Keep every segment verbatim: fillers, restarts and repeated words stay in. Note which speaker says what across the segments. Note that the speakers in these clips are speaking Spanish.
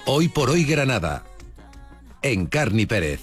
Speaker 1: Hoy por hoy Granada. Encarni Pérez.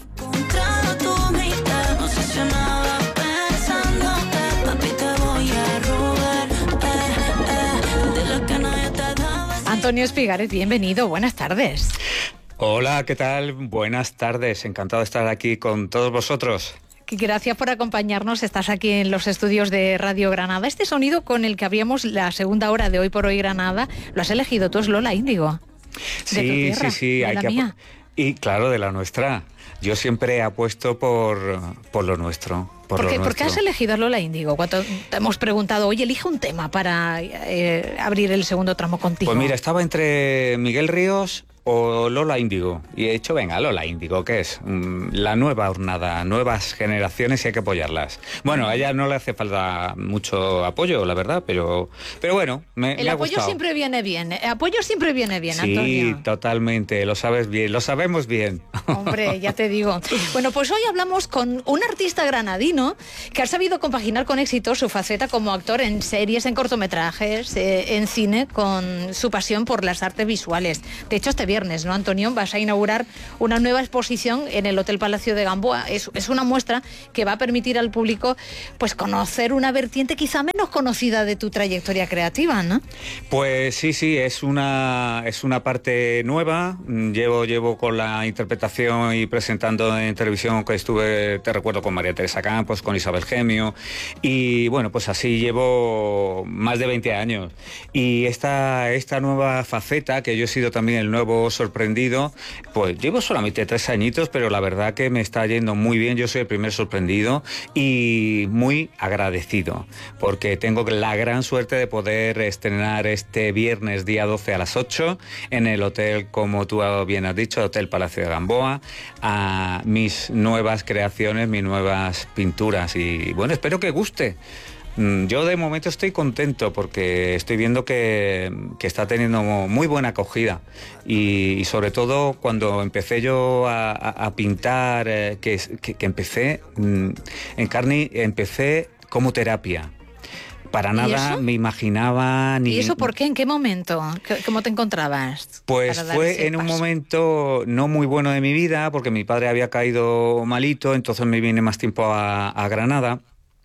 Speaker 2: Antonio Espigares, bienvenido, buenas tardes.
Speaker 3: Hola, ¿qué tal? Buenas tardes, encantado de estar aquí con todos vosotros.
Speaker 2: Gracias por acompañarnos, estás aquí en los estudios de Radio Granada. Este sonido con el que abríamos la segunda hora de Hoy por Hoy Granada, lo has elegido tú, es Lola Índigo.
Speaker 3: Sí,
Speaker 2: de tu tierra,
Speaker 3: sí, sí,
Speaker 2: de
Speaker 3: hay
Speaker 2: la
Speaker 3: que
Speaker 2: mía.
Speaker 3: Y claro, de la nuestra. Yo siempre apuesto por, por lo nuestro. Por,
Speaker 2: ¿Por qué,
Speaker 3: lo
Speaker 2: ¿Por qué has elegido a Lola Índigo? Cuando te hemos preguntado, oye, elige un tema para eh, abrir el segundo tramo contigo.
Speaker 3: Pues mira, estaba entre Miguel Ríos o Lola Índigo. Y he dicho, venga, Lola Índigo, ¿qué es? Mm, la nueva hornada, nuevas generaciones y hay que apoyarlas. Bueno, a ella no le hace falta mucho apoyo, la verdad, pero, pero bueno, me,
Speaker 2: El
Speaker 3: me ha
Speaker 2: apoyo
Speaker 3: gustado.
Speaker 2: siempre viene bien. El apoyo siempre viene bien,
Speaker 3: Sí,
Speaker 2: Antonio.
Speaker 3: totalmente, lo sabes bien, lo sabemos bien.
Speaker 2: Hombre, ya te digo. Bueno, pues hoy hablamos con un artista granadino que ha sabido compaginar con éxito su faceta como actor en series, en cortometrajes, eh, en cine, con su pasión por las artes visuales. De hecho, este viernes, ¿no, Antonio? Vas a inaugurar una nueva exposición en el Hotel Palacio de Gamboa. Es, es una muestra que va a permitir al público pues conocer una vertiente quizá menos conocida de tu trayectoria creativa, ¿no?
Speaker 3: Pues sí, sí, es una, es una parte nueva. Llevo, llevo con la interpretación y presentando en televisión que estuve, te recuerdo, con María Teresa Campos, con Isabel Gemio, y bueno, pues así llevo más de veinte años. Y esta, esta nueva faceta, que yo he sido también el nuevo sorprendido, pues llevo solamente tres añitos, pero la verdad que me está yendo muy bien. Yo soy el primer sorprendido y muy agradecido, porque tengo la gran suerte de poder estrenar este viernes día doce a las ocho en el hotel, como tú bien has dicho, Hotel Palacio de Gamboa, a mis nuevas creaciones, mis nuevas pinturas. Y bueno, espero que guste. Yo de momento estoy contento porque estoy viendo que, que está teniendo muy buena acogida y, y sobre todo cuando empecé yo a, a, a pintar, eh, que, que, que empecé mm, en Carni, empecé como terapia. Para nada me imaginaba ni...
Speaker 2: ¿Y eso por qué? ¿En qué momento? ¿Cómo te encontrabas?
Speaker 3: Pues fue en un momento no muy bueno de mi vida, porque mi padre había caído malito, entonces me vine más tiempo a, a Granada.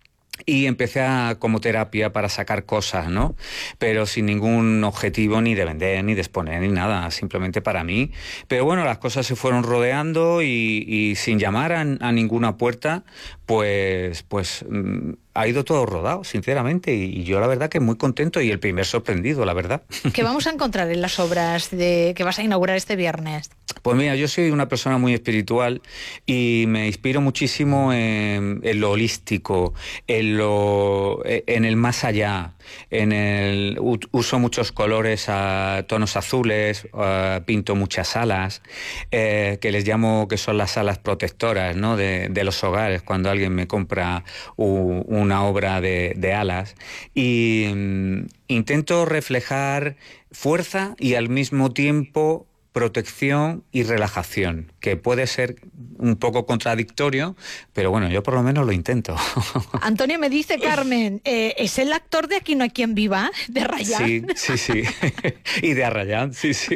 Speaker 3: Y empecé a, como terapia para sacar cosas, ¿no? Pero sin ningún objetivo ni de vender, ni de exponer, ni nada, simplemente para mí. Pero bueno, las cosas se fueron rodeando y, y sin llamar a, a ninguna puerta, pues, pues mmm, ha ido todo rodado, sinceramente. Y, y yo la verdad que muy contento y el primer sorprendido, la verdad.
Speaker 2: ¿Qué vamos a encontrar en las obras de, que vas a inaugurar este viernes?
Speaker 3: Pues mira, yo soy una persona muy espiritual y me inspiro muchísimo en, en lo holístico, en, lo, en el más allá, en el uso muchos colores, a tonos azules, uh, pinto muchas alas, eh, que les llamo que son las alas protectoras, ¿no? de, de los hogares, cuando alguien me compra u, una obra de, de alas. Y um, intento reflejar fuerza y al mismo tiempo protección y relajación, que puede ser un poco contradictorio, pero bueno, yo por lo menos lo intento.
Speaker 2: Antonio, me dice Carmen, eh, ¿es el actor de Aquí no hay quien viva? ¿De Rayán?
Speaker 3: Sí, sí, sí. Y de Arrayán, sí, sí.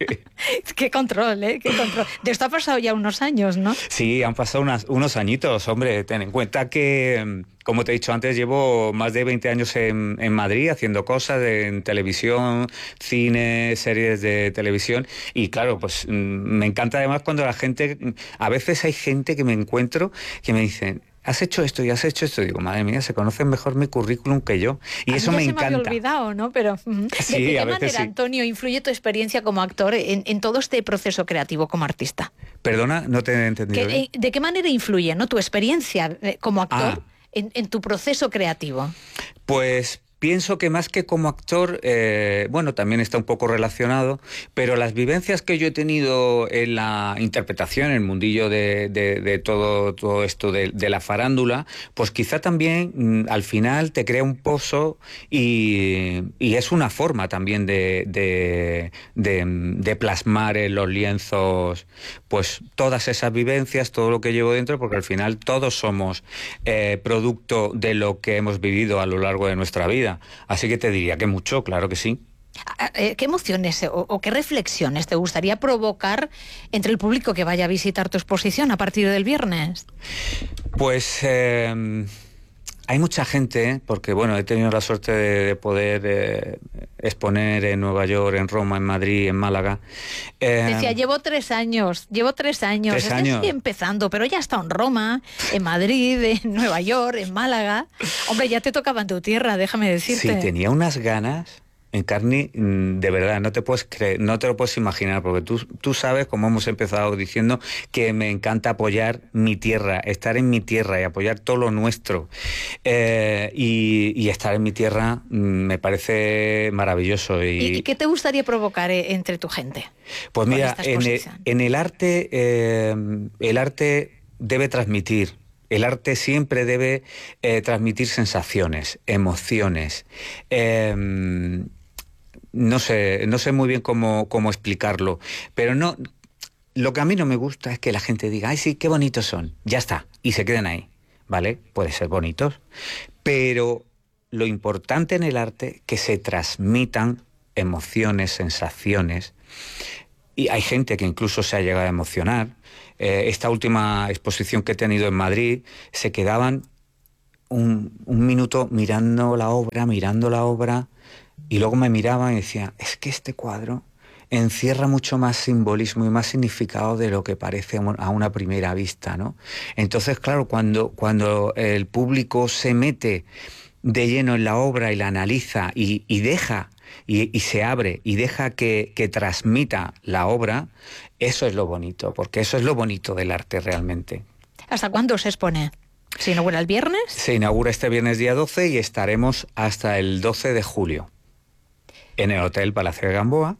Speaker 2: Qué control, ¿eh? Qué control. De esto ha pasado ya unos años, ¿no?
Speaker 3: Sí, han pasado unas, unos añitos, hombre. Ten en cuenta que, como te he dicho antes, llevo más de veinte años en, en Madrid haciendo cosas de, en televisión, cine, series de televisión. Y claro, pues me encanta además cuando la gente... A veces hay gente que me encuentro que me dicen... ¿Has hecho esto y has hecho esto? Y digo, madre mía, se conocen mejor mi currículum que yo. Y
Speaker 2: a
Speaker 3: eso
Speaker 2: mí ya
Speaker 3: me
Speaker 2: se
Speaker 3: encanta.
Speaker 2: Me había olvidado, ¿no? Pero ¿de,
Speaker 3: sí,
Speaker 2: ¿de qué
Speaker 3: a veces
Speaker 2: manera,
Speaker 3: sí.
Speaker 2: Antonio, influye tu experiencia como actor en, en todo este proceso creativo como artista?
Speaker 3: Perdona, no te he entendido.
Speaker 2: ¿Qué, ¿De qué manera influye, ¿no? tu experiencia como actor
Speaker 3: ah.
Speaker 2: en, en tu proceso creativo?
Speaker 3: Pues pienso que más que como actor, eh, bueno, también está un poco relacionado, pero las vivencias que yo he tenido en la interpretación, en el mundillo de, de, de todo, todo esto de, de la farándula, pues quizá también mm, al final te crea un pozo y, y es una forma también de, de, de, de plasmar en los lienzos pues todas esas vivencias, todo lo que llevo dentro, porque al final todos somos eh, producto de lo que hemos vivido a lo largo de nuestra vida. Así que te diría que mucho, claro que sí.
Speaker 2: ¿Qué emociones o, o qué reflexiones te gustaría provocar entre el público que vaya a visitar tu exposición a partir del viernes?
Speaker 3: Pues eh, hay mucha gente, porque bueno, he tenido la suerte de, de poder eh, exponer en Nueva York, en Roma, en Madrid, en Málaga. Eh,
Speaker 2: Decía, llevo tres años, llevo tres años,
Speaker 3: ¿Tres
Speaker 2: estoy
Speaker 3: años?
Speaker 2: empezando, pero ya he estado en Roma, en Madrid, en Nueva York, en Málaga. Hombre, ya te tocaba en tu tierra, déjame decirte.
Speaker 3: Sí, tenía unas ganas... Encarni, de verdad, no te puedes creer, no te lo puedes imaginar, porque tú, tú sabes, como hemos empezado diciendo, que me encanta apoyar mi tierra, estar en mi tierra y apoyar todo lo nuestro. Eh, y, y estar en mi tierra me parece maravilloso. Y,
Speaker 2: ¿Y qué te gustaría provocar entre tu gente?
Speaker 3: Pues mira, en el, en el arte, eh, el arte debe transmitir. El arte siempre debe eh, transmitir sensaciones, emociones. Eh, no sé, no sé muy bien cómo, cómo explicarlo, pero no. Lo que a mí no me gusta es que la gente diga, ay sí, qué bonitos son, ya está, y se queden ahí, ¿vale? Pueden ser bonitos, pero lo importante en el arte es que se transmitan emociones, sensaciones, y hay gente que incluso se ha llegado a emocionar. Eh, esta última exposición que he tenido en Madrid, se quedaban un, un minuto mirando la obra, mirando la obra, y luego me miraban y decían, es que este cuadro encierra mucho más simbolismo y más significado de lo que parece a una primera vista, ¿no? Entonces, claro, cuando, cuando el público se mete de lleno en la obra y la analiza y, y deja, y, y se abre y deja que, que transmita la obra, eso es lo bonito, porque eso es lo bonito del arte realmente.
Speaker 2: ¿Hasta cuándo se expone? ¿Se inaugura el viernes?
Speaker 3: Se inaugura este viernes día doce y estaremos hasta el doce de julio. En el Hotel Palacio de Gamboa,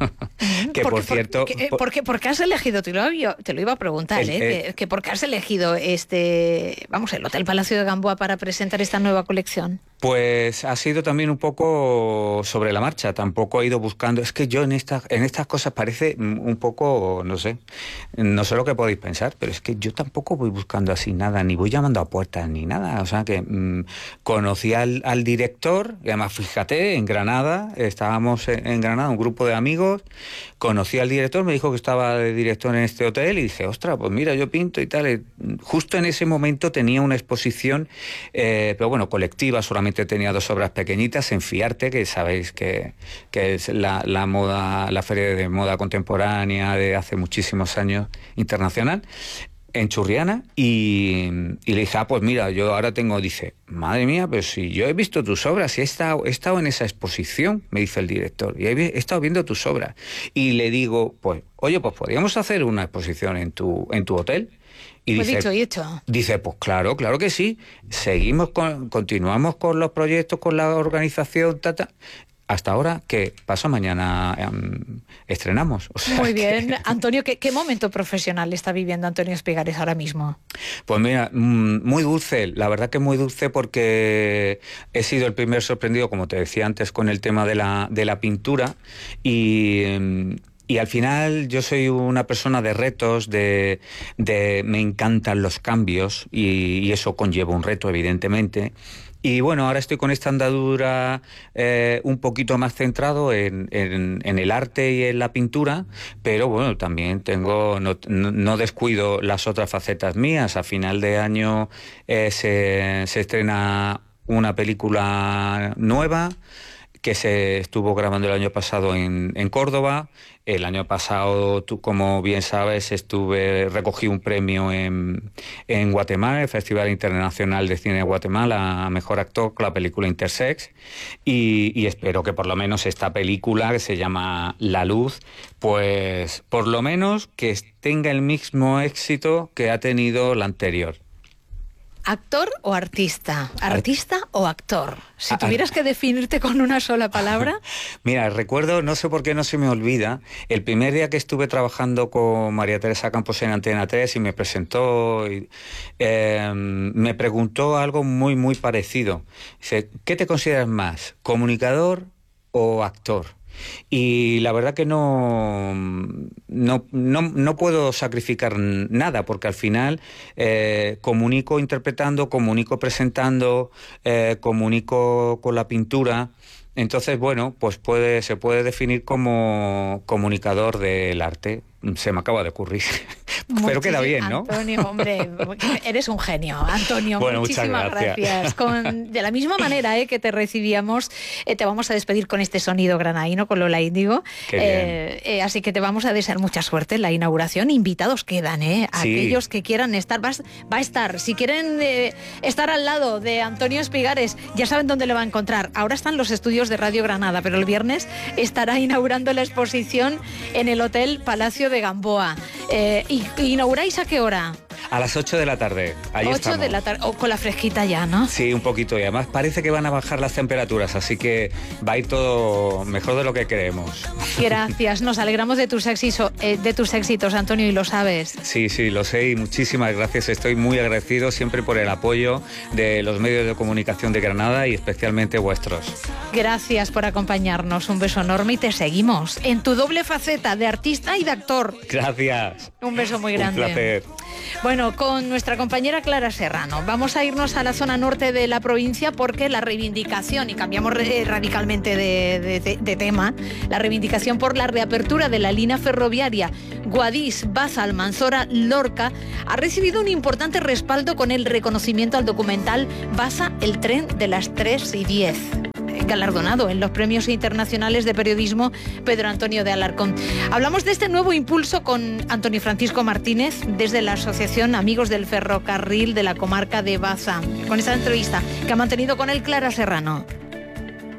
Speaker 3: que por, por cierto...
Speaker 2: Por, por, por, qué, ¿Por qué has elegido? Te lo, te lo iba a preguntar, el, ¿eh? El, que, que ¿por qué has elegido este, vamos, el Hotel Palacio de Gamboa para presentar esta nueva colección?
Speaker 3: Pues ha sido también un poco sobre la marcha, tampoco he ido buscando, es que yo en estas, en estas cosas parece un poco, no sé, no sé lo que podéis pensar, pero es que yo tampoco voy buscando así nada, ni voy llamando a puertas ni nada, o sea que mmm, conocí al, al director, y además fíjate, en Granada, estábamos en, en Granada, un grupo de amigos, conocí al director, me dijo que estaba de director en este hotel y dije, ostras, pues mira, yo pinto y tal, justo en ese momento tenía una exposición, eh, pero bueno, colectiva, solamente tenía dos obras pequeñitas en Fiarte, que sabéis que, que es la, la moda, la feria de moda contemporánea de hace muchísimos años internacional, en Churriana, y, y le dije, ah, pues mira, yo ahora tengo, dice, madre mía, pero si yo he visto tus obras y he estado, he estado en esa exposición, me dice el director, y he, he estado viendo tus obras, y le digo, pues, oye, pues podríamos hacer una exposición en tu, en tu hotel. Y
Speaker 2: pues
Speaker 3: dice,
Speaker 2: dicho y hecho.
Speaker 3: Dice, pues claro, claro que sí. Seguimos con, continuamos con los proyectos, con la organización, tata. Hasta ahora, que pasó mañana um, estrenamos. O sea,
Speaker 2: muy bien.
Speaker 3: Que...
Speaker 2: Antonio, ¿qué, ¿qué momento profesional está viviendo Antonio Espigares ahora mismo?
Speaker 3: Pues mira, muy dulce, la verdad que muy dulce, porque he sido el primer sorprendido, como te decía antes, con el tema de la, de la pintura, y... Um, Y al final yo soy una persona de retos, de, de me encantan los cambios y, y eso conlleva un reto, evidentemente. Y bueno, ahora estoy con esta andadura eh, un poquito más centrado en, en, en el arte y en la pintura, pero bueno, también tengo, no, no descuido las otras facetas mías. A final de año eh, se, se estrena una película nueva que se estuvo grabando el año pasado en, en Córdoba. El año pasado, tú, como bien sabes, estuve recogí un premio en, en Guatemala, el Festival Internacional de Cine de Guatemala, a Mejor Actor con la película Intersex, y, y espero que por lo menos esta película, que se llama La Luz, pues por lo menos que tenga el mismo éxito que ha tenido la anterior.
Speaker 2: ¿Actor o artista? ¿Artista o actor? Si tuvieras que definirte con una sola palabra.
Speaker 3: Mira, recuerdo, no sé por qué no se me olvida, el primer día que estuve trabajando con María Teresa Campos en Antena tres y me presentó, y, eh, me preguntó algo muy, muy parecido. Dice, ¿qué te consideras más, comunicador o actor? Y la verdad que no, no, no, no puedo sacrificar nada, porque al final eh, comunico interpretando, comunico presentando, eh, comunico con la pintura, Entonces, bueno, pues puede, se puede definir como comunicador del arte. Se me acaba de ocurrir. Pero queda bien, ¿no?
Speaker 2: Antonio, hombre, eres un genio, Antonio.
Speaker 3: Bueno,
Speaker 2: muchísimas
Speaker 3: muchas gracias.
Speaker 2: gracias. Con, de la misma manera eh, que te recibíamos, eh, te vamos a despedir con este sonido granadino, con Lola Índigo. Eh, eh, así que te vamos a desear mucha suerte en la inauguración. Invitados quedan, ¿eh?
Speaker 3: Sí.
Speaker 2: Aquellos que quieran estar, va, va a estar. Si quieren eh, estar al lado de Antonio Espigares, ya saben dónde le va a encontrar. Ahora están los estudios de Radio Granada, pero el viernes estará inaugurando la exposición en el Hotel Palacio de Gamboa. Eh, ¿Y inauguráis a qué hora?
Speaker 3: A las ocho de la tarde. Ahí
Speaker 2: ocho
Speaker 3: estamos.
Speaker 2: de la tarde, o con la fresquita ya, ¿no?
Speaker 3: Sí, un poquito. Y además parece que van a bajar las temperaturas, así que va a ir todo mejor de lo que creemos.
Speaker 2: Gracias, nos alegramos de tus éxitos, eh, de tus éxitos, Antonio, y lo sabes.
Speaker 3: Sí, sí, lo sé y muchísimas gracias. Estoy muy agradecido siempre por el apoyo de los medios de comunicación de Granada y especialmente vuestros.
Speaker 2: Gracias por acompañarnos, un beso enorme y te seguimos en tu doble faceta de artista y de actor.
Speaker 3: Gracias.
Speaker 2: Un beso muy grande.
Speaker 3: Un placer.
Speaker 2: Bueno, con nuestra compañera Clara Serrano vamos a irnos a la zona norte de la provincia porque la reivindicación, y cambiamos eh, radicalmente de, de, de, de tema, la reivindicación por la reapertura de la línea ferroviaria Guadix, Baza, Almanzora, Lorca ha recibido un importante respaldo con el reconocimiento al documental Baza, el tren de las tres y diez. Galardonado en los premios internacionales de periodismo Pedro Antonio de Alarcón. Hablamos de este nuevo impulso con Antonio Francisco Martínez desde la Asociación Amigos del Ferrocarril de la comarca de Baza, con esta entrevista que ha mantenido con él Clara Serrano.